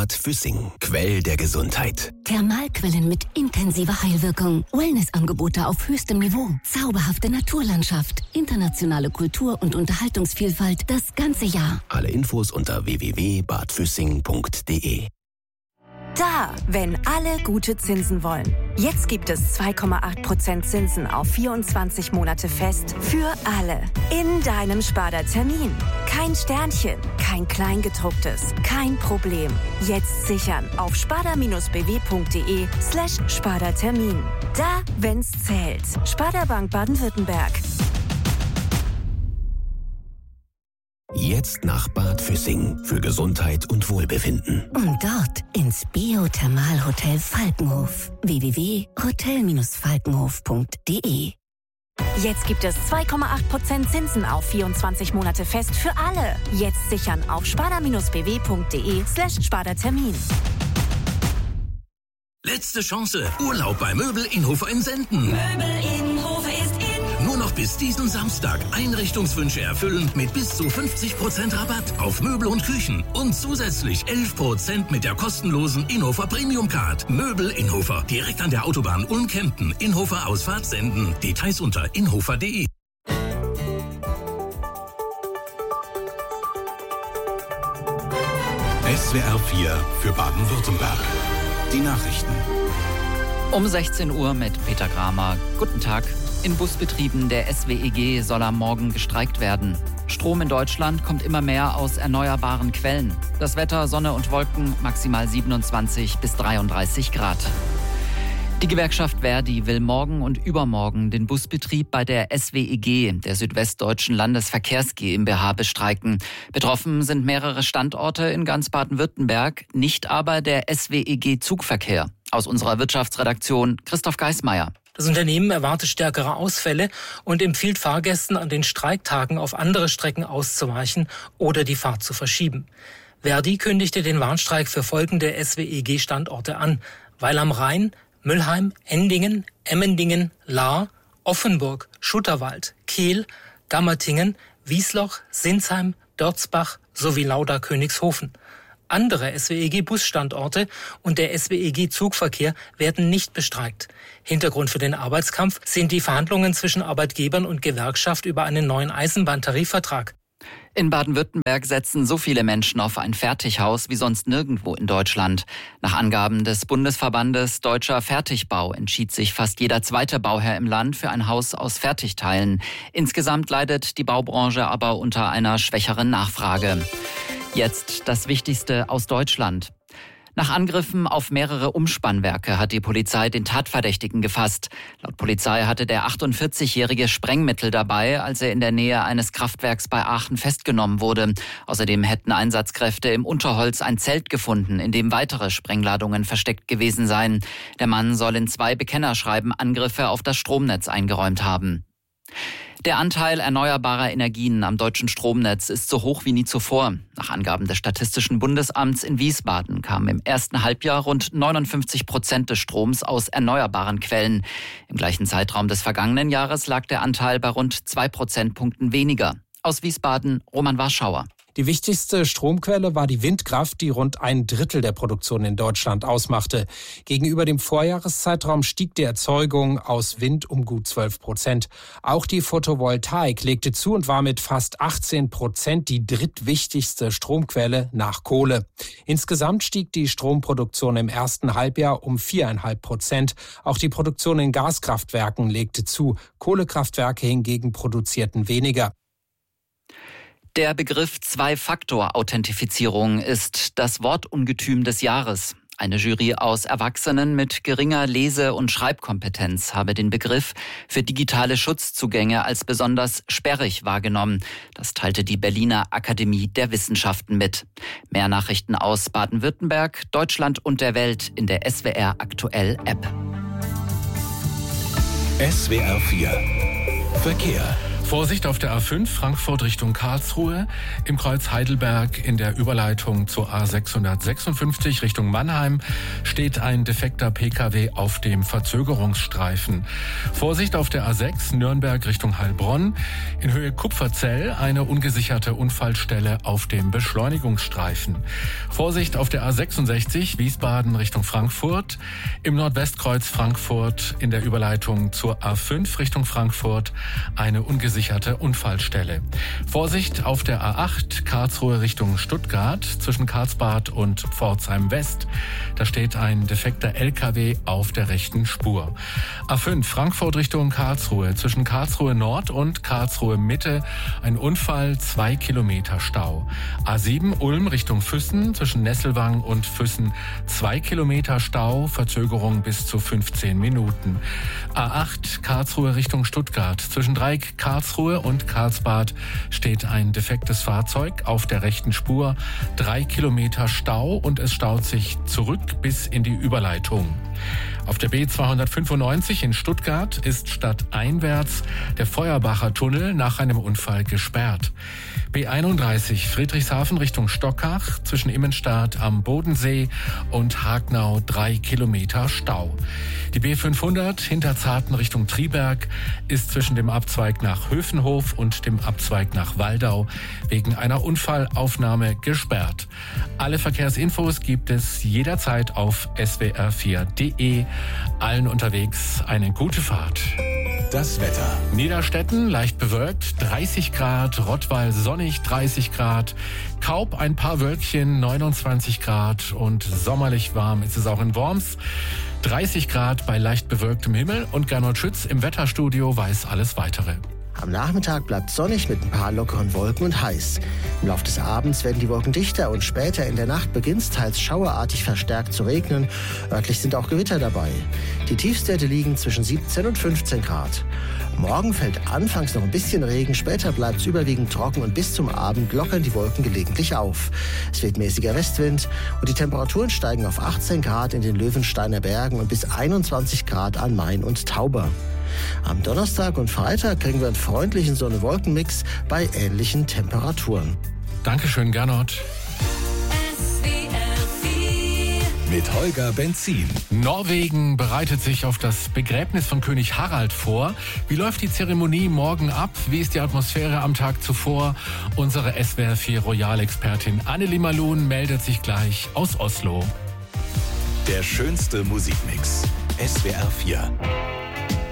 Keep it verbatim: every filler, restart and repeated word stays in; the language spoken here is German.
Bad Füssing, Quell der Gesundheit. Thermalquellen mit intensiver Heilwirkung. Wellnessangebote auf höchstem Niveau. Zauberhafte Naturlandschaft. Internationale Kultur- und Unterhaltungsvielfalt das ganze Jahr. Alle Infos unter w w w punkt bad füssing punkt d e. Da, wenn alle gute Zinsen wollen. Jetzt gibt es zwei Komma acht Prozent Zinsen auf vierundzwanzig Monate fest für alle. In deinem Sparda Termin. Kein Sternchen, kein Kleingedrucktes, kein Problem. Jetzt sichern auf sparda-bw.de slash Sparda Termin. Da, wenn's zählt. Sparda Bank Baden-Württemberg. Jetzt nach Bad Füssing für Gesundheit und Wohlbefinden. Und dort ins Biothermalhotel Falkenhof. w w w punkt hotel Bindestrich falkenhof punkt d e. Jetzt gibt es zwei Komma acht Prozent Zinsen auf vierundzwanzig Monate fest für alle. Jetzt sichern auf sparda-bw.de slash Sparda Termin. Letzte Chance. Urlaub bei Möbel Inhofer in Senden. Möbel Inhofer ist in. Nur noch bis diesen Samstag Einrichtungswünsche erfüllen mit bis zu fünfzig Prozent Rabatt auf Möbel und Küchen und zusätzlich elf Prozent mit der kostenlosen Inhofer Premium Card. Möbel Inhofer, direkt an der Autobahn Ulm-Kempten. Inhofer Ausfahrt Senden. Details unter inhofer punkt de. S W R vier für Baden-Württemberg. Die Nachrichten. Um sechzehn Uhr mit Peter Kramer. Guten Tag. In Busbetrieben der S W E G soll am Morgen gestreikt werden. Strom in Deutschland kommt immer mehr aus erneuerbaren Quellen. Das Wetter, Sonne und Wolken, maximal siebenundzwanzig bis dreiunddreißig Grad. Die Gewerkschaft Verdi will morgen und übermorgen den Busbetrieb bei der S W E G, der Südwestdeutschen Landesverkehrs GmbH, bestreiken. Betroffen sind mehrere Standorte in ganz Baden-Württemberg, nicht aber der S W E G Zugverkehr. Aus unserer Wirtschaftsredaktion Christoph Geismeier. Das Unternehmen erwartet stärkere Ausfälle und empfiehlt Fahrgästen, an den Streiktagen auf andere Strecken auszuweichen oder die Fahrt zu verschieben. Verdi kündigte den Warnstreik für folgende S W E G-Standorte an: Weil am Rhein, Müllheim, Endingen, Emmendingen, Lahr, Offenburg, Schutterwald, Kehl, Gammertingen, Wiesloch, Sinsheim, Dörzbach sowie Lauda-Königshofen. Andere S W E G-Busstandorte und der S W E G-Zugverkehr werden nicht bestreikt. Hintergrund für den Arbeitskampf sind die Verhandlungen zwischen Arbeitgebern und Gewerkschaft über einen neuen Eisenbahntarifvertrag. In Baden-Württemberg setzen so viele Menschen auf ein Fertighaus wie sonst nirgendwo in Deutschland. Nach Angaben des Bundesverbandes Deutscher Fertigbau entschied sich fast jeder zweite Bauherr im Land für ein Haus aus Fertigteilen. Insgesamt leidet die Baubranche aber unter einer schwächeren Nachfrage. Jetzt das Wichtigste aus Deutschland. Nach Angriffen auf mehrere Umspannwerke hat die Polizei den Tatverdächtigen gefasst. Laut Polizei hatte der achtundvierzigjährige Sprengmittel dabei, als er in der Nähe eines Kraftwerks bei Aachen festgenommen wurde. Außerdem hätten Einsatzkräfte im Unterholz ein Zelt gefunden, in dem weitere Sprengladungen versteckt gewesen seien. Der Mann soll in zwei Bekennerschreiben Angriffe auf das Stromnetz eingeräumt haben. Der Anteil erneuerbarer Energien am deutschen Stromnetz ist so hoch wie nie zuvor. Nach Angaben des Statistischen Bundesamts in Wiesbaden kamen im ersten Halbjahr rund neunundfünfzig Prozent des Stroms aus erneuerbaren Quellen. Im gleichen Zeitraum des vergangenen Jahres lag der Anteil bei rund zwei Prozentpunkten weniger. Aus Wiesbaden, Roman Warschauer. Die wichtigste Stromquelle war die Windkraft, die rund ein Drittel der Produktion in Deutschland ausmachte. Gegenüber dem Vorjahreszeitraum stieg die Erzeugung aus Wind um gut zwölf Prozent. Auch die Photovoltaik legte zu und war mit fast achtzehn Prozent die drittwichtigste Stromquelle nach Kohle. Insgesamt stieg die Stromproduktion im ersten Halbjahr um viereinhalb Prozent. Auch die Produktion in Gaskraftwerken legte zu. Kohlekraftwerke hingegen produzierten weniger. Der Begriff Zwei-Faktor-Authentifizierung ist das Wortungetüm des Jahres. Eine Jury aus Erwachsenen mit geringer Lese- und Schreibkompetenz habe den Begriff für digitale Schutzzugänge als besonders sperrig wahrgenommen. Das teilte die Berliner Akademie der Wissenschaften mit. Mehr Nachrichten aus Baden-Württemberg, Deutschland und der Welt in der S W R Aktuell App. S W R vier Verkehr. Vorsicht auf der A fünf Frankfurt Richtung Karlsruhe. Im Kreuz Heidelberg in der Überleitung zur A sechshundertsechsundfünfzig Richtung Mannheim steht ein defekter P K W auf dem Verzögerungsstreifen. Vorsicht auf der A sechs Nürnberg Richtung Heilbronn. In Höhe Kupferzell eine ungesicherte Unfallstelle auf dem Beschleunigungsstreifen. Vorsicht auf der A sechsundsechzig Wiesbaden Richtung Frankfurt. Im Nordwestkreuz Frankfurt in der Überleitung zur A fünf Richtung Frankfurt eine ungesicherte Unfallstelle. Vorsicht auf der A acht Karlsruhe Richtung Stuttgart zwischen Karlsbad und Pforzheim West. Da steht ein defekter L K W auf der rechten Spur. A fünf Frankfurt Richtung Karlsruhe zwischen Karlsruhe Nord und Karlsruhe Mitte ein Unfall, zwei Kilometer Stau. A sieben Ulm Richtung Füssen zwischen Nesselwang und Füssen zwei Kilometer Stau, Verzögerung bis zu fünfzehn Minuten. A acht Karlsruhe Richtung Stuttgart zwischen Dreieck Karlsruhe und Karlsbad steht ein defektes Fahrzeug auf der rechten Spur. Drei Kilometer Stau und es staut sich zurück bis in die Überleitung. Auf der B zweihundertfünfundneunzig in Stuttgart ist stadteinwärts der Feuerbacher Tunnel nach einem Unfall gesperrt. B einunddreißig Friedrichshafen Richtung Stockach zwischen Immenstadt am Bodensee und Hagnau drei Kilometer Stau. Die B fünfhundert Hinterzarten Richtung Triberg ist zwischen dem Abzweig nach Höfenhof und dem Abzweig nach Waldau wegen einer Unfallaufnahme gesperrt. Alle Verkehrsinfos gibt es jederzeit auf S W R vier Punkt de. Allen unterwegs eine gute Fahrt. Das Wetter. Niederstetten leicht bewölkt, dreißig Grad, Rottweil sonnig, dreißig Grad, Kaub ein paar Wölkchen, neunundzwanzig Grad und sommerlich warm ist es auch in Worms. dreißig Grad bei leicht bewölktem Himmel und Gernot Schütz im Wetterstudio weiß alles Weitere. Am Nachmittag bleibt sonnig mit ein paar lockeren Wolken und heiß. Im Laufe des Abends werden die Wolken dichter und später in der Nacht beginnt es teils schauerartig verstärkt zu regnen. Örtlich sind auch Gewitter dabei. Die Tiefstwerte liegen zwischen siebzehn und fünfzehn Grad. Morgen fällt anfangs noch ein bisschen Regen, später bleibt es überwiegend trocken und bis zum Abend lockern die Wolken gelegentlich auf. Es weht mäßiger Westwind und die Temperaturen steigen auf achtzehn Grad in den Löwensteiner Bergen und bis einundzwanzig Grad an Main und Tauber. Am Donnerstag und Freitag kriegen wir einen freundlichen Sonne-Wolken-Mix bei ähnlichen Temperaturen. Dankeschön, Gernot. Mit Holger Benzin. Norwegen bereitet sich auf das Begräbnis von König Harald vor. Wie läuft die Zeremonie morgen ab? Wie ist die Atmosphäre am Tag zuvor? Unsere S W R vier Royal-Expertin Anneli Malun meldet sich gleich aus Oslo. Der schönste Musikmix. S W R vier.